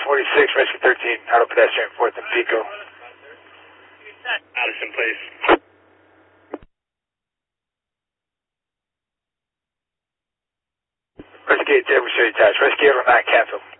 46, Rescue 13, auto pedestrian, 4th and Pico. Addison, please. Rescue 8, we show you attached. Rescue 809, cancel.